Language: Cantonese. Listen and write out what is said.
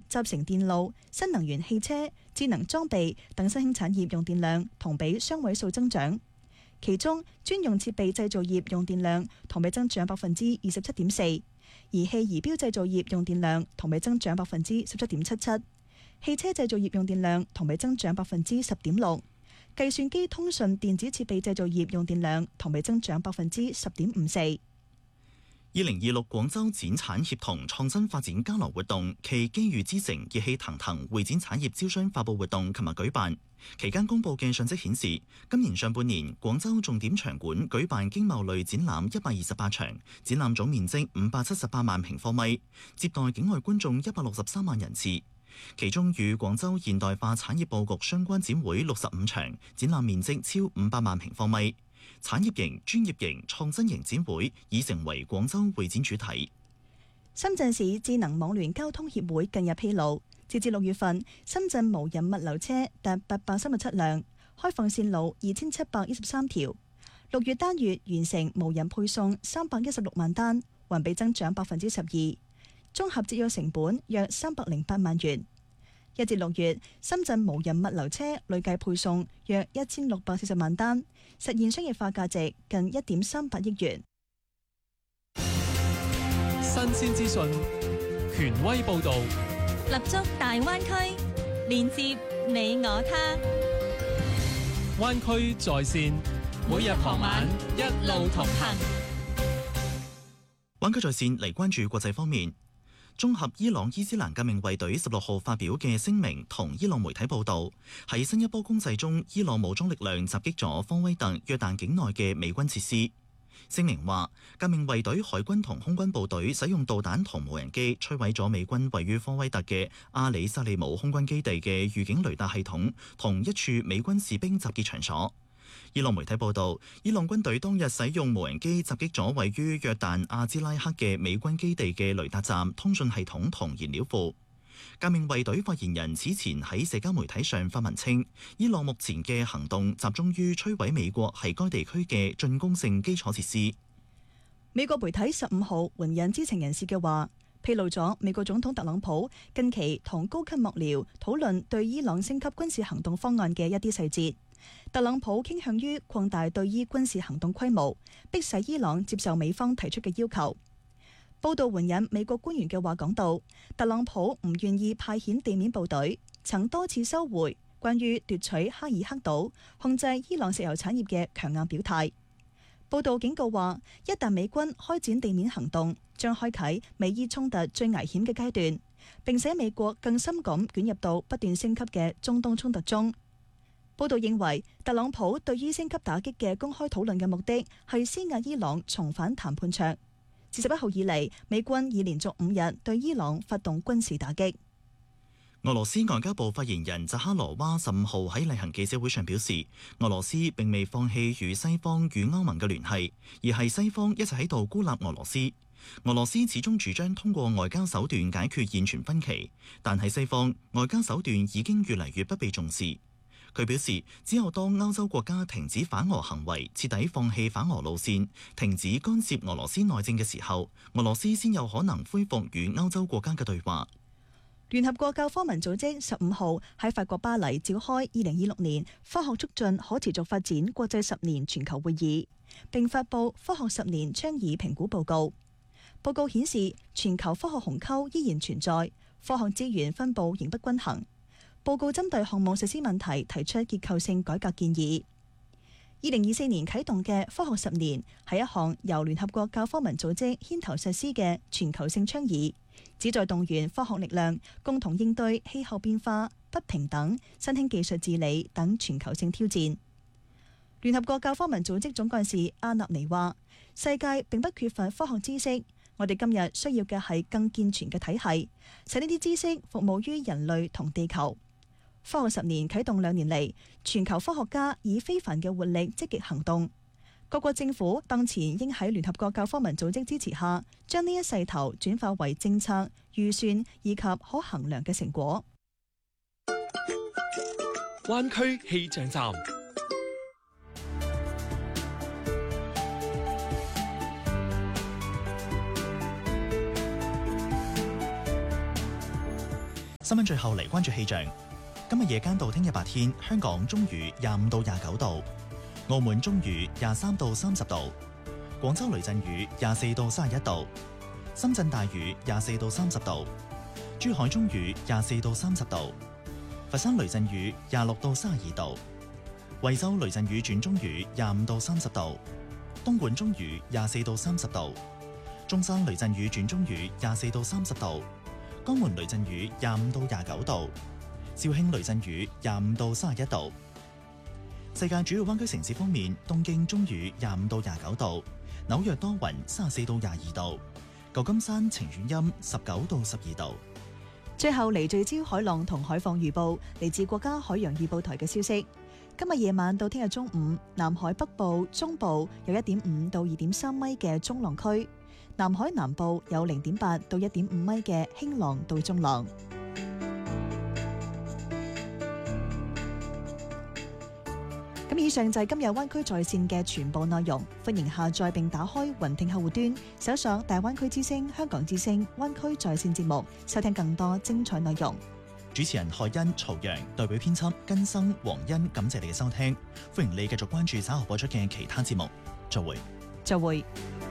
集成電路、新能源汽車、智能裝備等新興產業用電量同比雙位數增長。其中，專用設備製造業用電量同比增長27.4%，儀器儀表製造業用電量同比增長17.77%，汽車製造業用電量同比增長10.6%，計算機通訊電子設備製造業用電量同比增長10.54%。 2026廣州展產協同創新發展交流活動暨機遇之城熱氣騰騰會展產業招商發佈活動琴日舉辦，期間公佈嘅信息顯示，今年上半年廣州重點場館舉辦經貿類展覽128場，展覽總面積578萬平方米，接待境外觀眾163萬人次。其中與廣州現代化產業佈局相關展會65場，展覽面積超500萬平方米。產業型、專業型、創新型展會已成為廣州會展主題。 深圳市智能網聯交通協會近日披露，截至6月份，深圳無人物流車達837輛，開放線路2713條。6月單月完成無人配送316萬單，環比增長12%，綜合節約成本約308萬元。1至6月，深圳無人物流車累計配送約1640萬單，實現商業化價值近1.38億元。 新鮮資訊，權威報導， 立足大灣區，連接你我他。 灣區在線，每日傍晚一路同行。 灣區在線嚟關注國際方面。綜合伊朗伊斯蘭革命衛隊16號發表嘅聲明同伊朗媒體報導，喺新一波攻勢中，伊朗武裝力量襲擊咗科威特約旦境內嘅美軍設施。聲明話，革命衛隊海軍同空軍部隊使用導彈同無人機摧毀咗美軍位於科威特嘅阿里薩利姆空軍基地嘅預警雷達系統同一處美軍士兵集結場所。伊朗媒體報導，伊朗軍隊當日使用無人機襲擊咗位於約旦阿茲拉克嘅美軍基地嘅雷達站、通訊系統同燃料庫。革命衛隊發言人此前喺社交媒體上發文稱，伊朗目前嘅行動集中於摧毀美國喺該地區嘅進攻性基礎設施。 美國媒體15號援引知情人士嘅話，披露咗美國總統特朗普近期同高級幕僚討論對伊朗升級軍事行動方案嘅一啲細節。特朗普傾向於擴大對伊軍事行動規模，迫使伊朗接受美方提出嘅要求。報道援引美國官員嘅話講到，特朗普唔願意派遣地面部隊，曾多次收回關於奪取哈爾克島、控制伊朗石油產業嘅強硬表態。報道警告話，一旦美軍開展地面行動，將開啟美伊衝突最危險嘅階段，並且美國更深咁捲入到不斷升級嘅中東衝突中。報道認為，特朗普對於升級打擊嘅公開討論嘅目的係施壓伊朗重返談判桌。自11號以嚟，美軍已連續5日對伊朗發動軍事打擊。 俄羅斯外交部發言人扎哈羅娃15號喺例行記者會上表示，俄羅斯並未放棄與西方與歐盟嘅聯繫，而係西方一直喺度孤立俄羅斯。俄羅斯始終主張通過外交手段解決現存分歧，但喺西方，外交手段已經越嚟越不被重視。佢表示，只有當歐洲國家停止反俄行為，徹底放棄反俄路線，停止干涉俄羅斯內政嘅時候，俄羅斯先有可能恢復與歐洲國家嘅對話。 聯合國教科文組織15號喺法國巴黎召開2026年科學促進可持續發展國際10年全球會議，並發布科學10年倡議評估報告。報告顯示，全球科學鴻溝依然存在，科學資源分佈仍不均衡。報告針對項目實施問題提出結構性改革建議。2024年啟動嘅科學10年係一項由聯合國教科文組織牽頭實施嘅全球性倡議，旨在動員科學力量，共同應對氣候變化、不平等、新興技術治理等全球性挑戰。聯合國教科文組織總幹事阿納尼話：世界並不缺乏科學知識，我哋今日需要嘅係更健全嘅體系，使呢啲知識服務於人類同地球。科學10年啟動2年嚟，全球科學家以非凡嘅活力積極行動。各國政府當前應喺聯合國教科文組織支持下，將呢一勢頭轉化為政策、預算以及可衡量嘅成果。 灣區氣象站。 新聞最後嚟關注氣象。今日夜間到聽日白天，香港中雨25到29度，澳門中雨23到30度，廣州雷陣雨24到31度，深圳大雨24到30度，珠海中雨24到30度，佛山雷陣雨26到32度，惠州雷陣雨轉中雨25到30度，東莞中雨24到30度，中山雷陣雨轉中雨24到30度，江門雷陣雨25到29度，肇慶雷陣雨25到31度。世界主要灣區城市方面，東京中雨25到29度，紐約多雲34到22度，舊金山晴轉陰19到12度。 最後嚟聚焦海浪同海況預報，嚟自國家海洋預報台嘅消息。今日夜晚到聽日中午，南海北部、中部有1.5到2.3米嘅中浪區，南海南部有0.8到1.5米嘅輕浪到中浪。咁以上就係今日灣區在線嘅全部內容，歡迎下載並打開雲聽客戶端，搜索大灣區之聲、香港之聲、灣區在線節目，收聽更多精彩內容。 主持人海欣、曹陽，代表編輯根生、黃欣，感謝你嘅收聽，歡迎你繼續關注稍後播出嘅其他節目。再會。 再會。